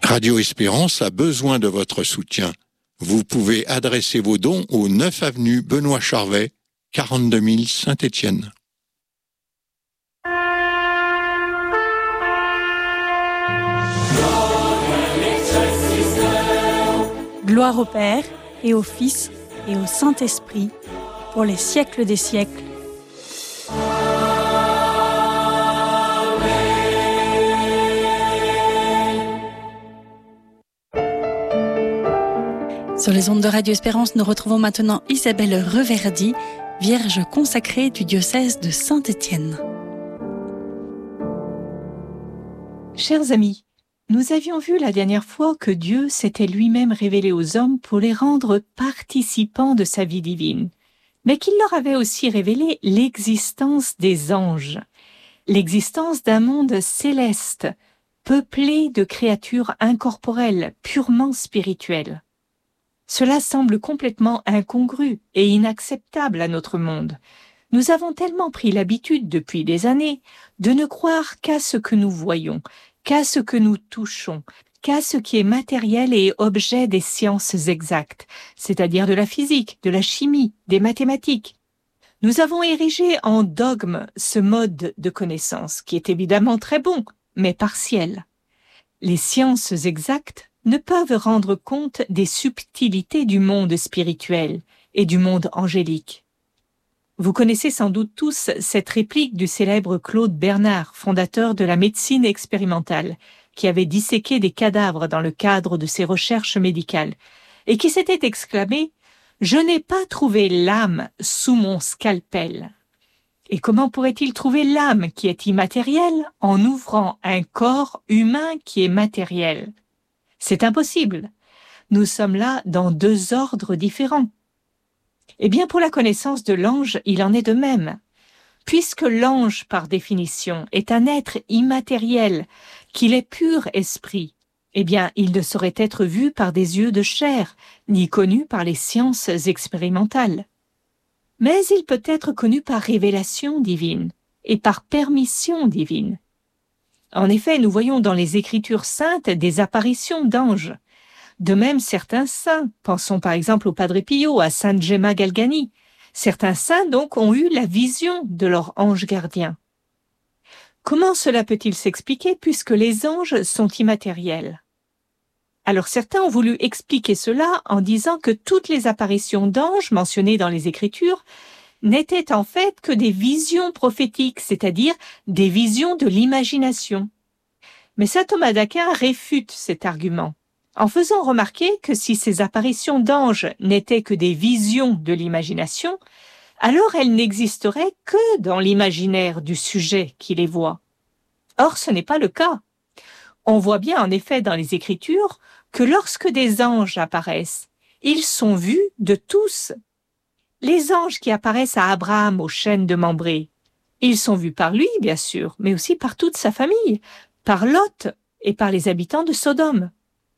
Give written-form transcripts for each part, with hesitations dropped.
Radio Espérance a besoin de votre soutien. Vous pouvez adresser vos dons au 9 avenue Benoît Charvet, 42 000 Saint-Étienne. Gloire au Père, et au Fils, et au Saint-Esprit, pour les siècles des siècles. Sur les ondes de Radio Espérance, nous retrouvons maintenant Isabelle Reverdy, vierge consacrée du diocèse de Saint-Étienne. Chers amis, nous avions vu la dernière fois que Dieu s'était lui-même révélé aux hommes pour les rendre participants de sa vie divine, mais qu'il leur avait aussi révélé l'existence des anges, l'existence d'un monde céleste, peuplé de créatures incorporelles, purement spirituelles. Cela semble complètement incongru et inacceptable à notre monde. Nous avons tellement pris l'habitude depuis des années de ne croire qu'à ce que nous voyons, qu'à ce que nous touchons, qu'à ce qui est matériel et objet des sciences exactes, c'est-à-dire de la physique, de la chimie, des mathématiques. Nous avons érigé en dogme ce mode de connaissance, qui est évidemment très bon, mais partiel. Les sciences exactes ne peuvent rendre compte des subtilités du monde spirituel et du monde angélique. Vous connaissez sans doute tous cette réplique du célèbre Claude Bernard, fondateur de la médecine expérimentale, qui avait disséqué des cadavres dans le cadre de ses recherches médicales, et qui s'était exclamé « Je n'ai pas trouvé l'âme sous mon scalpel ». Et comment pourrait-il trouver l'âme qui est immatérielle en ouvrant un corps humain qui est matériel ? C'est impossible. Nous sommes là dans deux ordres différents. Eh bien, pour la connaissance de l'ange, il en est de même. Puisque l'ange, par définition, est un être immatériel, qu'il est pur esprit, eh bien, il ne saurait être vu par des yeux de chair, ni connu par les sciences expérimentales. Mais il peut être connu par révélation divine et par permission divine. En effet, nous voyons dans les Écritures saintes des apparitions d'anges. De même, certains saints, pensons par exemple au Padre Pio, à Sainte Gemma Galgani, certains saints donc ont eu la vision de leur ange gardien. Comment cela peut-il s'expliquer puisque les anges sont immatériels ? Alors certains ont voulu expliquer cela en disant que toutes les apparitions d'anges mentionnées dans les Écritures n'étaient en fait que des visions prophétiques, c'est-à-dire des visions de l'imagination. Mais saint Thomas d'Aquin réfute cet argument, en faisant remarquer que si ces apparitions d'anges n'étaient que des visions de l'imagination, alors elles n'existeraient que dans l'imaginaire du sujet qui les voit. Or, ce n'est pas le cas. On voit bien en effet dans les Écritures que lorsque des anges apparaissent, ils sont vus de tous. Les anges qui apparaissent à Abraham au chêne de Mambré, ils sont vus par lui, bien sûr, mais aussi par toute sa famille, par Lot et par les habitants de Sodome.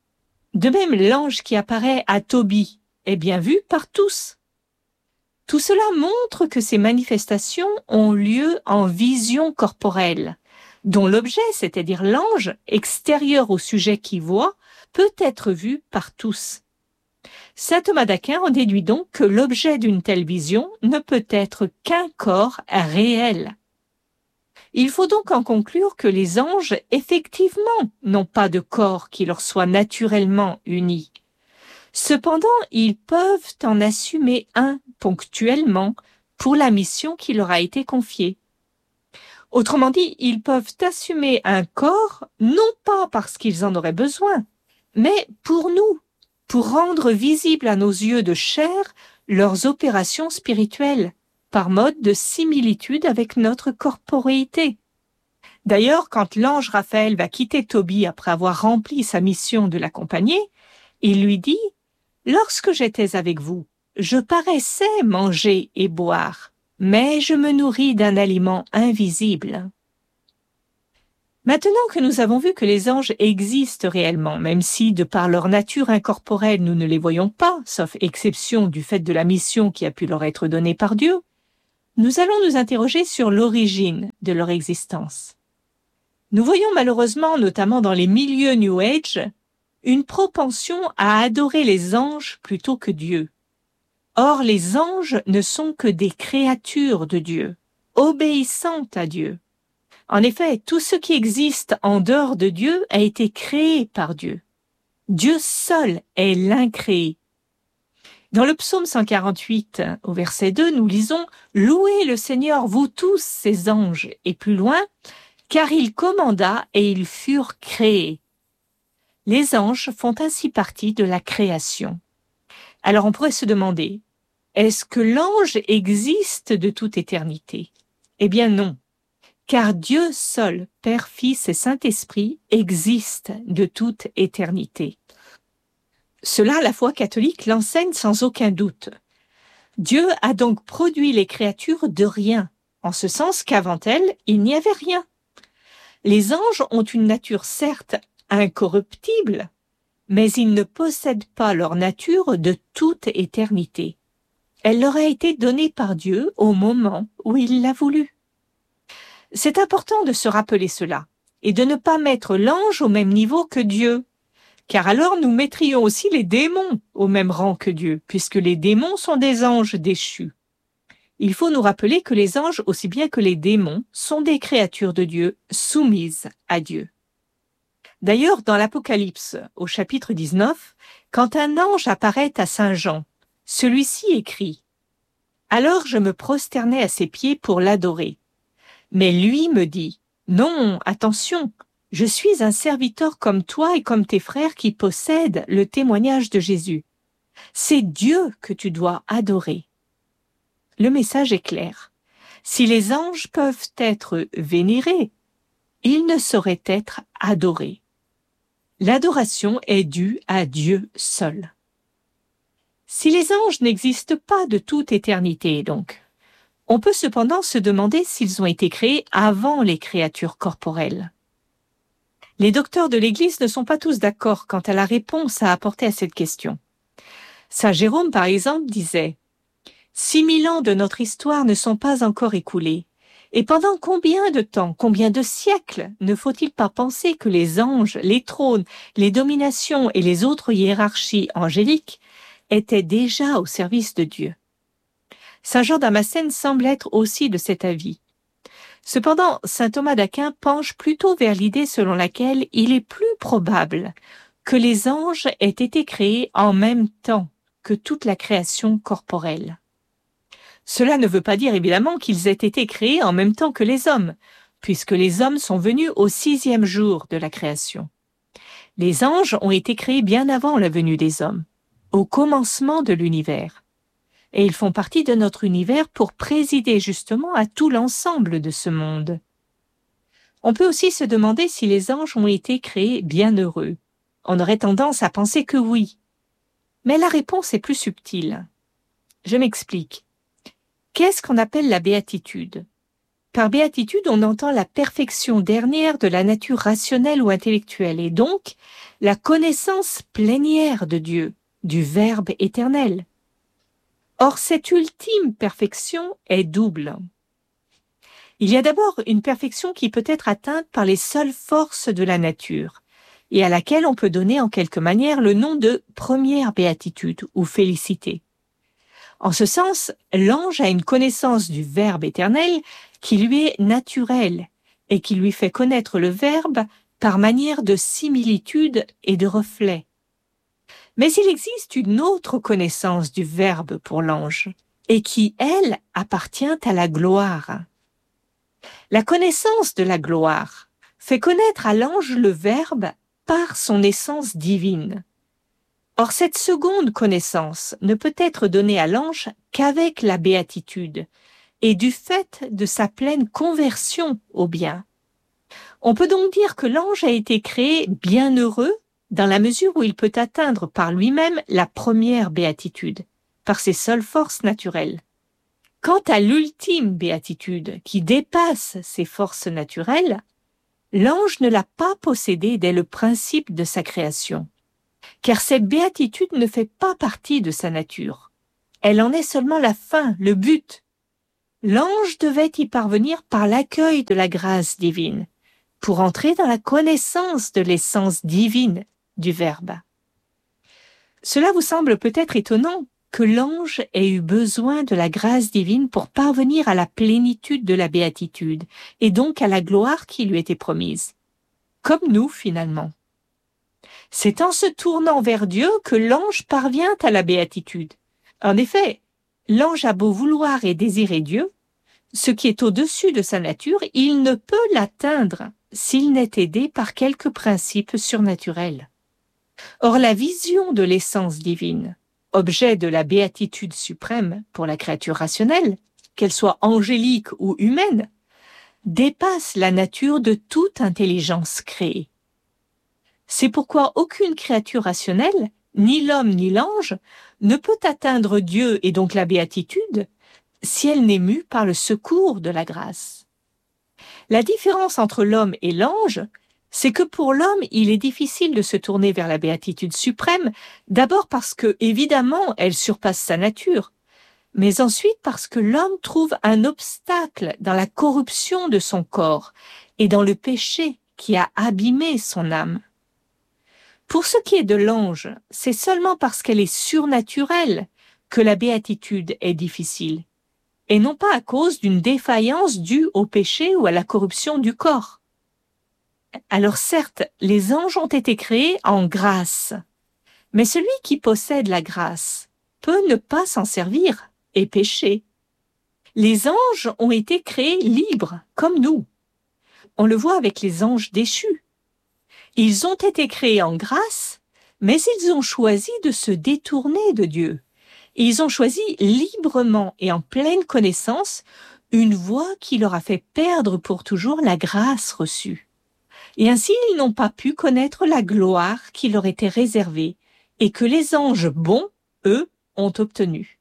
De même, l'ange qui apparaît à Tobie est bien vu par tous. Tout cela montre que ces manifestations ont lieu en vision corporelle, dont l'objet, c'est-à-dire l'ange, extérieur au sujet qui voit, peut être vu par tous. Saint Thomas d'Aquin en déduit donc que l'objet d'une telle vision ne peut être qu'un corps réel. Il faut donc en conclure que les anges, effectivement, n'ont pas de corps qui leur soit naturellement uni. Cependant, ils peuvent en assumer un ponctuellement pour la mission qui leur a été confiée. Autrement dit, ils peuvent assumer un corps, non pas parce qu'ils en auraient besoin, mais pour nous, pour rendre visibles à nos yeux de chair leurs opérations spirituelles, par mode de similitude avec notre corporéité. D'ailleurs, quand l'ange Raphaël va quitter Tobie après avoir rempli sa mission de l'accompagner, il lui dit « Lorsque j'étais avec vous, je paraissais manger et boire, mais je me nourris d'un aliment invisible. » Maintenant que nous avons vu que les anges existent réellement, même si, de par leur nature incorporelle, nous ne les voyons pas, sauf exception du fait de la mission qui a pu leur être donnée par Dieu, nous allons nous interroger sur l'origine de leur existence. Nous voyons malheureusement, notamment dans les milieux New Age, une propension à adorer les anges plutôt que Dieu. Or, les anges ne sont que des créatures de Dieu, obéissantes à Dieu. En effet, tout ce qui existe en dehors de Dieu a été créé par Dieu. Dieu seul est l'incréé. Dans le psaume 148, au verset 2, nous lisons « Louez le Seigneur, vous tous, ses anges » et plus loin « Car il commanda et ils furent créés ». Les anges font ainsi partie de la création. Alors on pourrait se demander, est-ce que l'ange existe de toute éternité? Eh bien non, car Dieu seul, Père, Fils et Saint-Esprit, existe de toute éternité. Cela, la foi catholique l'enseigne sans aucun doute. Dieu a donc produit les créatures de rien, en ce sens qu'avant elles, il n'y avait rien. Les anges ont une nature certes incorruptible, mais ils ne possèdent pas leur nature de toute éternité. Elle leur a été donnée par Dieu au moment où il l'a voulu. C'est important de se rappeler cela, et de ne pas mettre l'ange au même niveau que Dieu, car alors nous mettrions aussi les démons au même rang que Dieu, puisque les démons sont des anges déchus. Il faut nous rappeler que les anges, aussi bien que les démons, sont des créatures de Dieu soumises à Dieu. D'ailleurs, dans l'Apocalypse, au chapitre 19, quand un ange apparaît à Saint Jean, celui-ci écrit « Alors je me prosternai à ses pieds pour l'adorer. Mais lui me dit « Non, attention, je suis un serviteur comme toi et comme tes frères qui possèdent le témoignage de Jésus. C'est Dieu que tu dois adorer. » Le message est clair. Si les anges peuvent être vénérés, ils ne sauraient être adorés. L'adoration est due à Dieu seul. Si les anges n'existent pas de toute éternité, donc, on peut cependant se demander s'ils ont été créés avant les créatures corporelles. Les docteurs de l'Église ne sont pas tous d'accord quant à la réponse à apporter à cette question. Saint Jérôme, par exemple, disait « 6000 ans de notre histoire ne sont pas encore écoulés. Et pendant combien de temps, combien de siècles ne faut-il pas penser que les anges, les trônes, les dominations et les autres hiérarchies angéliques étaient déjà au service de Dieu ?» Saint Jean Damascène semble être aussi de cet avis. Cependant, saint Thomas d'Aquin penche plutôt vers l'idée selon laquelle il est plus probable que les anges aient été créés en même temps que toute la création corporelle. Cela ne veut pas dire évidemment qu'ils aient été créés en même temps que les hommes, puisque les hommes sont venus au 6e jour de la création. Les anges ont été créés bien avant la venue des hommes, au commencement de l'univers. Et ils font partie de notre univers pour présider justement à tout l'ensemble de ce monde. On peut aussi se demander si les anges ont été créés bienheureux. On aurait tendance à penser que oui. Mais la réponse est plus subtile. Je m'explique. Qu'est-ce qu'on appelle la béatitude? Par béatitude, on entend la perfection dernière de la nature rationnelle ou intellectuelle, et donc la connaissance plénière de Dieu, du Verbe éternel. Or, cette ultime perfection est double. Il y a d'abord une perfection qui peut être atteinte par les seules forces de la nature, et à laquelle on peut donner en quelque manière le nom de première béatitude ou félicité. En ce sens, l'ange a une connaissance du Verbe éternel qui lui est naturelle et qui lui fait connaître le Verbe par manière de similitude et de reflet. Mais il existe une autre connaissance du Verbe pour l'ange, et qui, elle, appartient à la gloire. La connaissance de la gloire fait connaître à l'ange le Verbe par son essence divine. Or, cette seconde connaissance ne peut être donnée à l'ange qu'avec la béatitude, et du fait de sa pleine conversion au bien. On peut donc dire que l'ange a été créé bienheureux dans la mesure où il peut atteindre par lui-même la première béatitude, par ses seules forces naturelles. Quant à l'ultime béatitude, qui dépasse ses forces naturelles, l'ange ne l'a pas possédée dès le principe de sa création, car cette béatitude ne fait pas partie de sa nature. Elle en est seulement la fin, le but. L'ange devait y parvenir par l'accueil de la grâce divine, pour entrer dans la connaissance de l'essence divine du Verbe. Cela vous semble peut-être étonnant que l'ange ait eu besoin de la grâce divine pour parvenir à la plénitude de la béatitude et donc à la gloire qui lui était promise. Comme nous, finalement. C'est en se tournant vers Dieu que l'ange parvient à la béatitude. En effet, l'ange a beau vouloir et désirer Dieu, ce qui est au-dessus de sa nature, il ne peut l'atteindre s'il n'est aidé par quelques principes surnaturels. Or, la vision de l'essence divine, objet de la béatitude suprême pour la créature rationnelle, qu'elle soit angélique ou humaine, dépasse la nature de toute intelligence créée. C'est pourquoi aucune créature rationnelle, ni l'homme ni l'ange, ne peut atteindre Dieu et donc la béatitude si elle n'est mue par le secours de la grâce. La différence entre l'homme et l'ange, c'est que pour l'homme, il est difficile de se tourner vers la béatitude suprême, d'abord parce que, évidemment, elle surpasse sa nature, mais ensuite parce que l'homme trouve un obstacle dans la corruption de son corps et dans le péché qui a abîmé son âme. Pour ce qui est de l'ange, c'est seulement parce qu'elle est surnaturelle que la béatitude est difficile, et non pas à cause d'une défaillance due au péché ou à la corruption du corps. Alors certes, les anges ont été créés en grâce, mais celui qui possède la grâce peut ne pas s'en servir et pécher. Les anges ont été créés libres, comme nous. On le voit avec les anges déchus. Ils ont été créés en grâce, mais ils ont choisi de se détourner de Dieu. Ils ont choisi librement et en pleine connaissance une voie qui leur a fait perdre pour toujours la grâce reçue. Et ainsi, ils n'ont pas pu connaître la gloire qui leur était réservée et que les anges bons, eux, ont obtenue.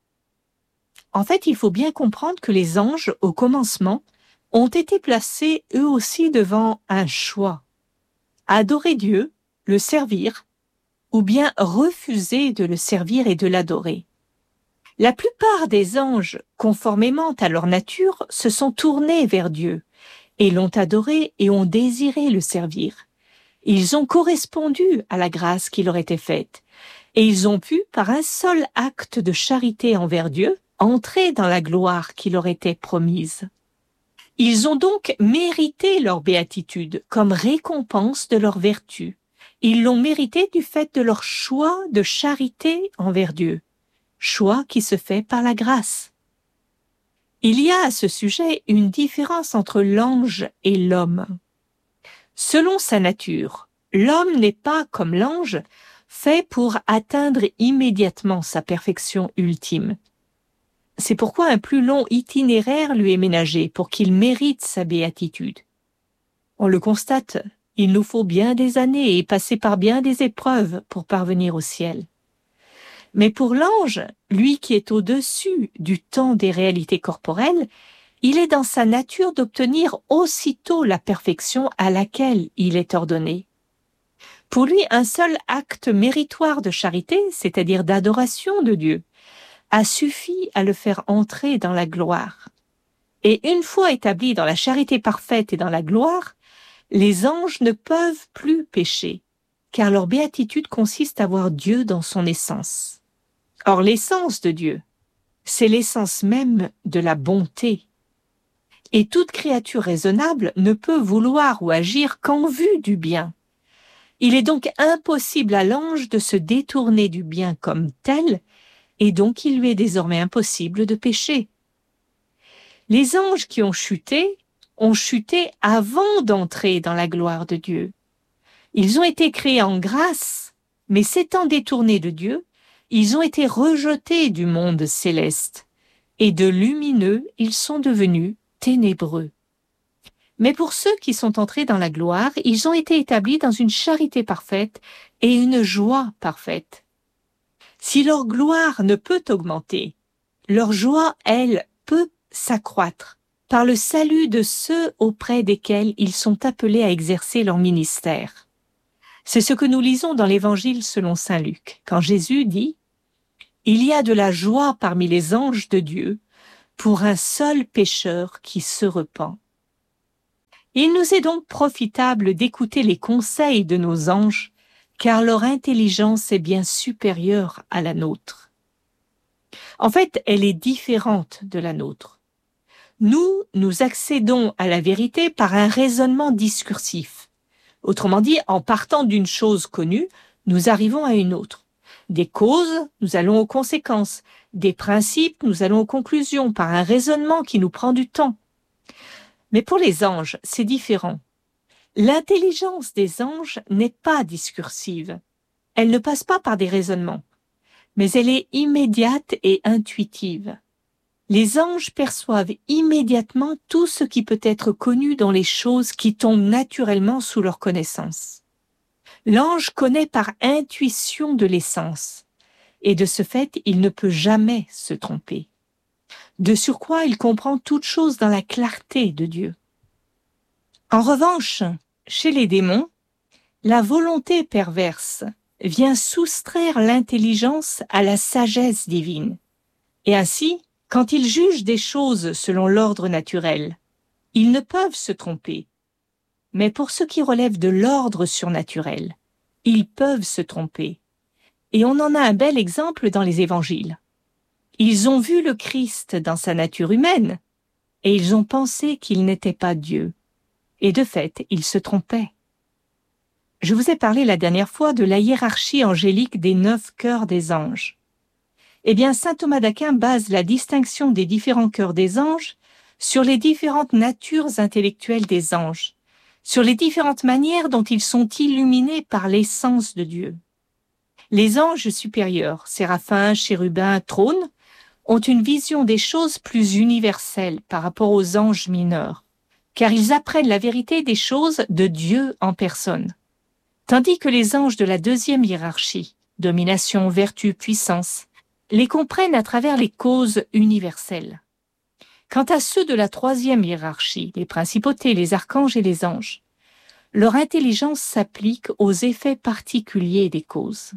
En fait, il faut bien comprendre que les anges, au commencement, ont été placés eux aussi devant un choix. Adorer Dieu, le servir, ou bien refuser de le servir et de l'adorer. La plupart des anges, conformément à leur nature, se sont tournés vers Dieu et l'ont adoré et ont désiré le servir. Ils ont correspondu à la grâce qui leur était faite et ils ont pu, par un seul acte de charité envers Dieu, entrer dans la gloire qui leur était promise. Ils ont donc mérité leur béatitude comme récompense de leur vertu. Ils l'ont mérité du fait de leur choix de charité envers Dieu, choix qui se fait par la grâce. Il y a à ce sujet une différence entre l'ange et l'homme. Selon sa nature, l'homme n'est pas, comme l'ange, fait pour atteindre immédiatement sa perfection ultime. C'est pourquoi un plus long itinéraire lui est ménagé pour qu'il mérite sa béatitude. On le constate, il nous faut bien des années et passer par bien des épreuves pour parvenir au ciel. Mais pour l'ange, lui qui est au-dessus du temps des réalités corporelles, il est dans sa nature d'obtenir aussitôt la perfection à laquelle il est ordonné. Pour lui, un seul acte méritoire de charité, c'est-à-dire d'adoration de Dieu, a suffi à le faire entrer dans la gloire. Et une fois établi dans la charité parfaite et dans la gloire, les anges ne peuvent plus pécher, car leur béatitude consiste à voir Dieu dans son essence. Or, l'essence de Dieu, c'est l'essence même de la bonté. Et toute créature raisonnable ne peut vouloir ou agir qu'en vue du bien. Il est donc impossible à l'ange de se détourner du bien comme tel, et donc il lui est désormais impossible de pécher. Les anges qui ont chuté avant d'entrer dans la gloire de Dieu. Ils ont été créés en grâce, mais s'étant détournés de Dieu, ils ont été rejetés du monde céleste, et de lumineux, ils sont devenus ténébreux. Mais pour ceux qui sont entrés dans la gloire, ils ont été établis dans une charité parfaite et une joie parfaite. Si leur gloire ne peut augmenter, leur joie, elle, peut s'accroître par le salut de ceux auprès desquels ils sont appelés à exercer leur ministère. C'est ce que nous lisons dans l'Évangile selon saint Luc, quand Jésus dit « Il y a de la joie parmi les anges de Dieu pour un seul pécheur qui se repent. » Il nous est donc profitable d'écouter les conseils de nos anges car leur intelligence est bien supérieure à la nôtre. En fait, elle est différente de la nôtre. Nous accédons à la vérité par un raisonnement discursif. Autrement dit, en partant d'une chose connue, nous arrivons à une autre. Des causes, nous allons aux conséquences. Des principes, nous allons aux conclusions par un raisonnement qui nous prend du temps. Mais pour les anges, c'est différent. L'intelligence des anges n'est pas discursive. Elle ne passe pas par des raisonnements, mais elle est immédiate et intuitive. Les anges perçoivent immédiatement tout ce qui peut être connu dans les choses qui tombent naturellement sous leur connaissance. L'ange connaît par intuition de l'essence, et de ce fait, il ne peut jamais se tromper. De surcroît, il comprend toute chose dans la clarté de Dieu. En revanche, chez les démons, la volonté perverse vient soustraire l'intelligence à la sagesse divine. Et ainsi, quand ils jugent des choses selon l'ordre naturel, ils ne peuvent se tromper. Mais pour ce qui relève de l'ordre surnaturel, ils peuvent se tromper. Et on en a un bel exemple dans les évangiles. Ils ont vu le Christ dans sa nature humaine, et ils ont pensé qu'il n'était pas Dieu. Et de fait, ils se trompaient. Je vous ai parlé la dernière fois de la hiérarchie angélique des 9 cœurs des anges. Eh bien, saint Thomas d'Aquin base la distinction des différents cœurs des anges sur les différentes natures intellectuelles des anges, sur les différentes manières dont ils sont illuminés par l'essence de Dieu. Les anges supérieurs, séraphins, chérubins, trônes, ont une vision des choses plus universelle par rapport aux anges mineurs, car ils apprennent la vérité des choses de Dieu en personne. Tandis que les anges de la deuxième hiérarchie, domination, vertu, puissance, les comprennent à travers les causes universelles. Quant à ceux de la troisième hiérarchie, les principautés, les archanges et les anges, leur intelligence s'applique aux effets particuliers des causes.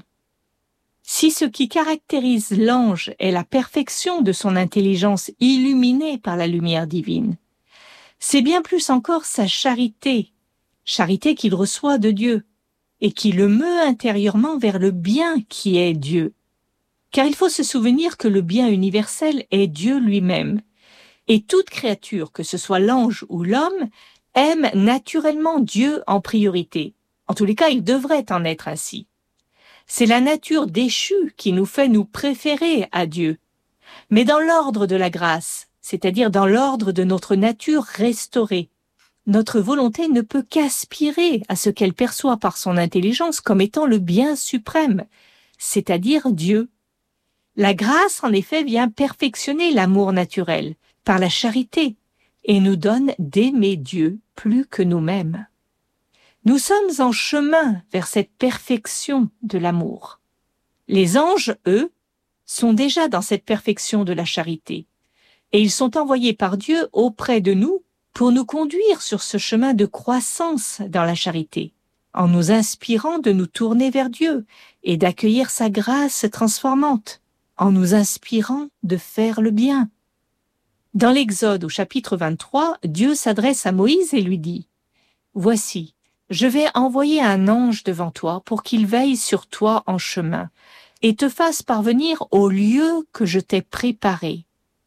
Si ce qui caractérise l'ange est la perfection de son intelligence illuminée par la lumière divine, c'est bien plus encore sa charité, charité qu'il reçoit de Dieu, et qui le meut intérieurement vers le bien qui est Dieu. Car il faut se souvenir que le bien universel est Dieu lui-même, et toute créature, que ce soit l'ange ou l'homme, aime naturellement Dieu en priorité. En tous les cas, il devrait en être ainsi. C'est la nature déchue qui nous fait nous préférer à Dieu. Mais dans l'ordre de la grâce, c'est-à-dire dans l'ordre de notre nature restaurée, notre volonté ne peut qu'aspirer à ce qu'elle perçoit par son intelligence comme étant le bien suprême, c'est-à-dire Dieu. La grâce, en effet, vient perfectionner l'amour naturel par la charité et nous donne d'aimer Dieu plus que nous-mêmes. Nous sommes en chemin vers cette perfection de l'amour. Les anges, eux, sont déjà dans cette perfection de la charité, et ils sont envoyés par Dieu auprès de nous pour nous conduire sur ce chemin de croissance dans la charité, en nous inspirant de nous tourner vers Dieu et d'accueillir sa grâce transformante, en nous inspirant de faire le bien. Dans l'Exode au chapitre 23, Dieu s'adresse à Moïse et lui dit « Voici, je vais envoyer un ange devant toi pour qu'il veille sur toi en chemin et te fasse parvenir au lieu que je t'ai préparé.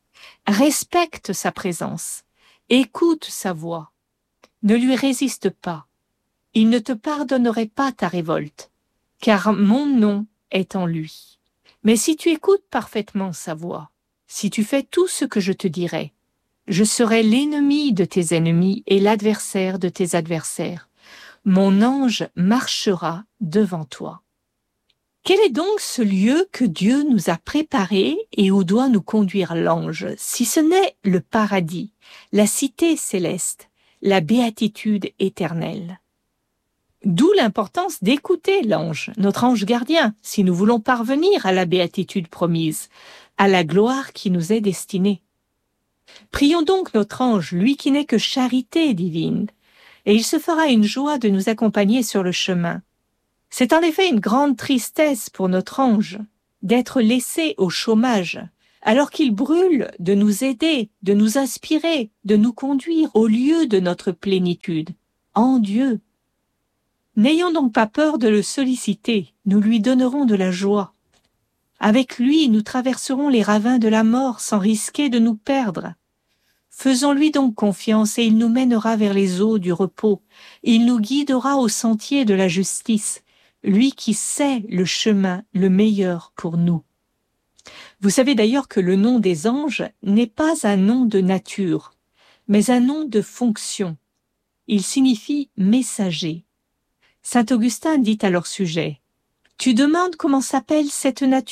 Respecte sa présence, écoute sa voix, ne lui résiste pas. Il ne te pardonnerait pas ta révolte, car mon nom est en lui. Mais si tu écoutes parfaitement sa voix, si tu fais tout ce que je te dirai, je serai l'ennemi de tes ennemis et l'adversaire de tes adversaires. Mon ange marchera devant toi. » Quel est donc ce lieu que Dieu nous a préparé et où doit nous conduire l'ange, si ce n'est le paradis, la cité céleste, la béatitude éternelle? D'où l'importance d'écouter l'ange, notre ange gardien, si nous voulons parvenir à la béatitude promise, à la gloire qui nous est destinée. Prions donc notre ange, lui qui n'est que charité divine, et il se fera une joie de nous accompagner sur le chemin. C'est en effet une grande tristesse pour notre ange d'être laissé au chômage, alors qu'il brûle de nous aider, de nous inspirer, de nous conduire au lieu de notre plénitude, en Dieu. N'ayons donc pas peur de le solliciter, nous lui donnerons de la joie. Avec lui, nous traverserons les ravins de la mort sans risquer de nous perdre. Faisons-lui donc confiance et il nous mènera vers les eaux du repos. Il nous guidera au sentier de la justice, lui qui sait le chemin le meilleur pour nous. Vous savez d'ailleurs que le nom des anges n'est pas un nom de nature, mais un nom de fonction. Il signifie messager. Saint Augustin dit à leur sujet, « Tu demandes comment s'appelle cette nature ?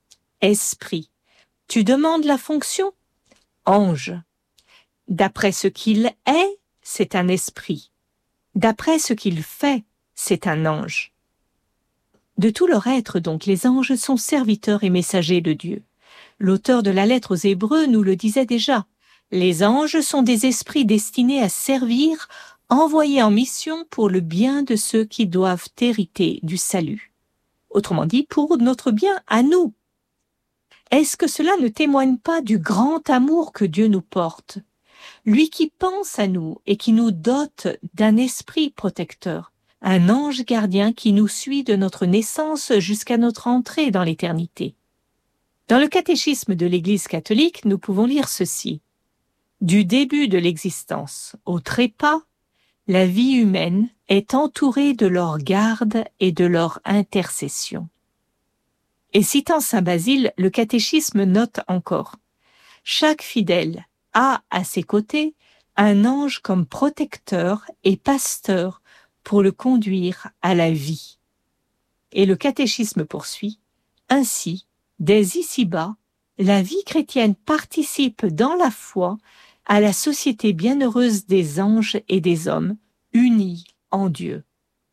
Esprit. Tu demandes la fonction ? Ange. D'après ce qu'il est, c'est un esprit. D'après ce qu'il fait, c'est un ange. » De tout leur être, donc, les anges sont serviteurs et messagers de Dieu. L'auteur de la lettre aux Hébreux nous le disait déjà. Les anges sont des esprits destinés à servir, envoyés en mission pour le bien de ceux qui doivent hériter du salut. Autrement dit, pour notre bien à nous. Est-ce que cela ne témoigne pas du grand amour que Dieu nous porte ? Lui qui pense à nous et qui nous dote d'un esprit protecteur, un ange gardien qui nous suit de notre naissance jusqu'à notre entrée dans l'éternité. Dans le catéchisme de l'Église catholique, nous pouvons lire ceci. Du début de l'existence au trépas, la vie humaine est entourée de leur garde et de leur intercession. Et citant saint Basile, le catéchisme note encore « Chaque fidèle a à ses côtés un ange comme protecteur et pasteur pour le conduire à la vie. » Et le catéchisme poursuit « Ainsi, dès ici-bas, la vie chrétienne participe dans la foi à la société bienheureuse des anges et des hommes, unis en Dieu. »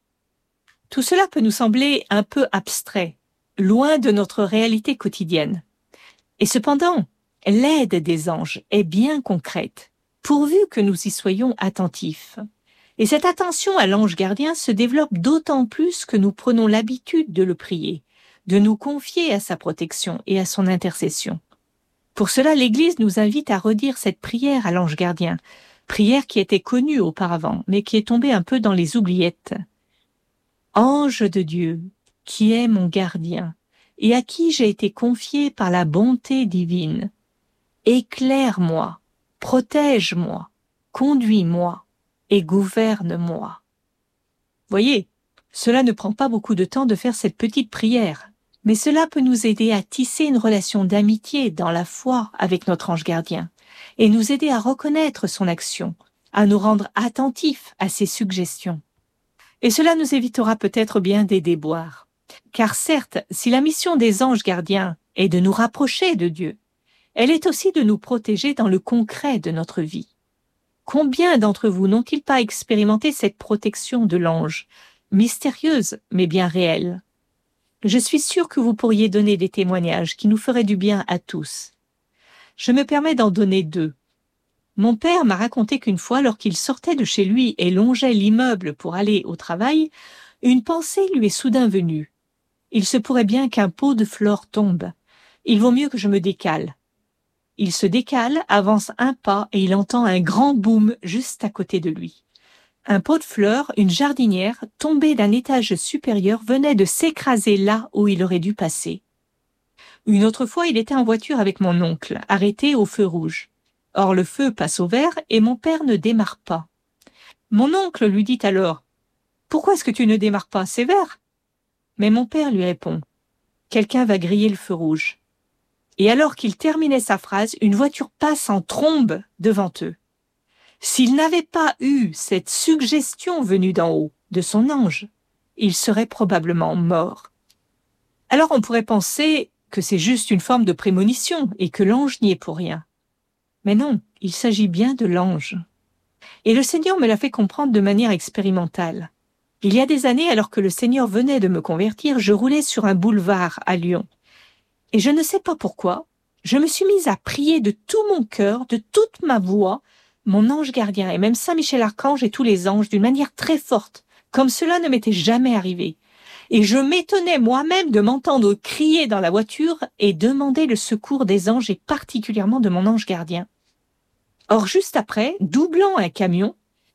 Tout cela peut nous sembler un peu abstrait, loin de notre réalité quotidienne. Et cependant, l'aide des anges est bien concrète, pourvu que nous y soyons attentifs. Et cette attention à l'ange gardien se développe d'autant plus que nous prenons l'habitude de le prier, de nous confier à sa protection et à son intercession. Pour cela, l'Église nous invite à redire cette prière à l'ange gardien, prière qui était connue auparavant, mais qui est tombée un peu dans les oubliettes. « Ange de Dieu, qui est mon gardien, et à qui j'ai été confié par la bonté divine, éclaire-moi, protège-moi, conduis-moi et gouverne-moi. » Voyez, cela ne prend pas beaucoup de temps de faire cette petite prière, mais cela peut nous aider à tisser une relation d'amitié dans la foi avec notre ange gardien et nous aider à reconnaître son action, à nous rendre attentifs à ses suggestions. Et cela nous évitera peut-être bien des déboires. Car certes, si la mission des anges gardiens est de nous rapprocher de Dieu, elle est aussi de nous protéger dans le concret de notre vie. Combien d'entre vous n'ont-ils pas expérimenté cette protection de l'ange, mystérieuse mais bien réelle? Je suis sûre que vous pourriez donner des témoignages qui nous feraient du bien à tous. Je me permets d'en donner 2. Mon père m'a raconté qu'une fois, lorsqu'il sortait de chez lui et longeait l'immeuble pour aller au travail, une pensée lui est soudain venue. Il se pourrait bien qu'un pot de fleurs tombe. Il vaut mieux que je me décale. Il se décale, avance un pas et il entend un grand boom juste à côté de lui. Un pot de fleurs, une jardinière, tombée d'un étage supérieur, venait de s'écraser là où il aurait dû passer. Une autre fois, il était en voiture avec mon oncle, arrêté au feu rouge. Or, le feu passe au vert et mon père ne démarre pas. Mon oncle lui dit alors « Pourquoi est-ce que tu ne démarres pas, c'est vert ?» Mais mon père lui répond « Quelqu'un va griller le feu rouge. » Et alors qu'il terminait sa phrase, une voiture passe en trombe devant eux. S'il n'avait pas eu cette suggestion venue d'en haut, de son ange, il serait probablement mort. Alors on pourrait penser que c'est juste une forme de prémonition et que l'ange n'y est pour rien. Mais non, il s'agit bien de l'ange. Et le Seigneur me l'a fait comprendre de manière expérimentale. Il y a des années, alors que le Seigneur venait de me convertir, je roulais sur un boulevard à Lyon. Et je ne sais pas pourquoi, je me suis mise à prier de tout mon cœur, de toute ma voix, mon ange gardien et même Saint Michel Archange et tous les anges d'une manière très forte, comme cela ne m'était jamais arrivé. Et je m'étonnais moi-même de m'entendre crier dans la voiture et demander le secours des anges et particulièrement de mon ange gardien. Or, juste après, doublant un camion,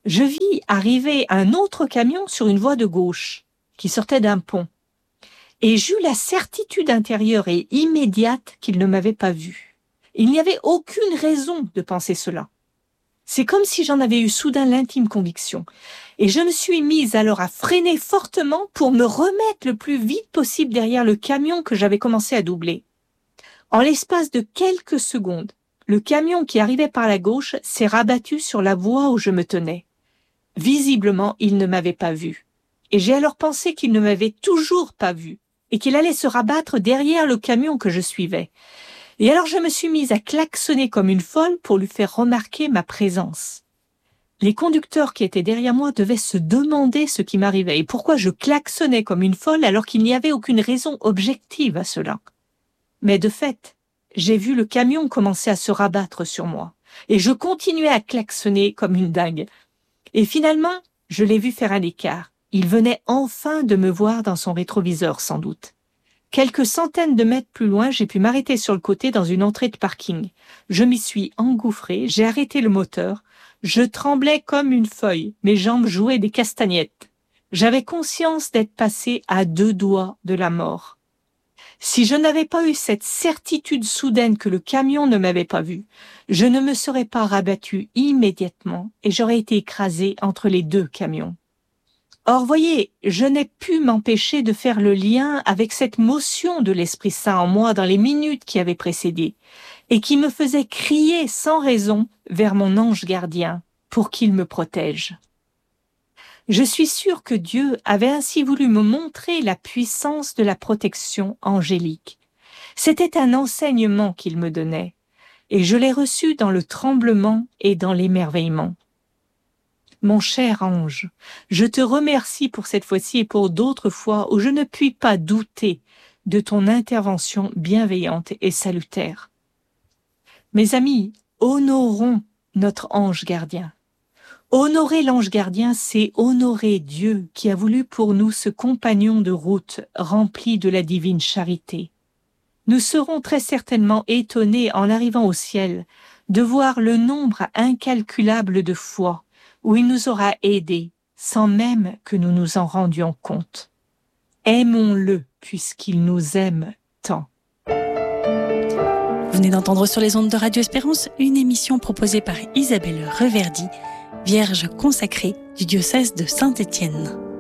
je vis arriver un autre camion sur une voie de gauche qui sortait d'un pont. Et j'eus la certitude intérieure et immédiate qu'il ne m'avait pas vu. Il n'y avait aucune raison de penser cela. C'est comme si j'en avais eu soudain l'intime conviction. Et je me suis mise alors à freiner fortement pour me remettre le plus vite possible derrière le camion que j'avais commencé à doubler. En l'espace de quelques secondes, le camion qui arrivait par la gauche s'est rabattu sur la voie où je me tenais. Visiblement, il ne m'avait pas vu. Et j'ai alors pensé qu'il ne m'avait toujours pas vu et qu'il allait se rabattre derrière le camion que je suivais. Et alors je me suis mise à klaxonner comme une folle pour lui faire remarquer ma présence. Les conducteurs qui étaient derrière moi devaient se demander ce qui m'arrivait et pourquoi je klaxonnais comme une folle alors qu'il n'y avait aucune raison objective à cela. Mais de fait, j'ai vu le camion commencer à se rabattre sur moi et je continuais à klaxonner comme une dingue. Et finalement, je l'ai vu faire un écart. Il venait enfin de me voir dans son rétroviseur, sans doute. Quelques centaines de mètres plus loin, j'ai pu m'arrêter sur le côté dans une entrée de parking. Je m'y suis engouffrée, j'ai arrêté le moteur. Je tremblais comme une feuille, mes jambes jouaient des castagnettes. J'avais conscience d'être passée à 2 doigts de la mort. Si je n'avais pas eu cette certitude soudaine que le camion ne m'avait pas vu, je ne me serais pas rabattue immédiatement et j'aurais été écrasée entre les 2 camions. Or, voyez, je n'ai pu m'empêcher de faire le lien avec cette motion de l'Esprit Saint en moi dans les minutes qui avaient précédé et qui me faisait crier sans raison vers mon ange gardien pour qu'il me protège. Je suis sûre que Dieu avait ainsi voulu me montrer la puissance de la protection angélique. C'était un enseignement qu'il me donnait et je l'ai reçu dans le tremblement et dans l'émerveillement. Mon cher ange, je te remercie pour cette fois-ci et pour d'autres fois où je ne puis pas douter de ton intervention bienveillante et salutaire. Mes amis, honorons notre ange gardien. Honorer l'ange gardien, c'est honorer Dieu qui a voulu pour nous ce compagnon de route rempli de la divine charité. Nous serons très certainement étonnés en arrivant au ciel de voir le nombre incalculable de fois où il nous aura aidés, sans même que nous nous en rendions compte. Aimons-le, puisqu'il nous aime tant. Vous venez d'entendre sur les ondes de Radio Espérance une émission proposée par Isabelle Reverdy, Vierge consacrée du diocèse de Saint-Étienne.